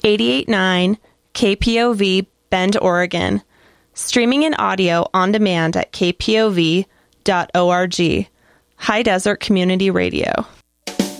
88.9 KPOV Bend, Oregon. Streaming in audio on demand at kpov.org. High Desert Community Radio.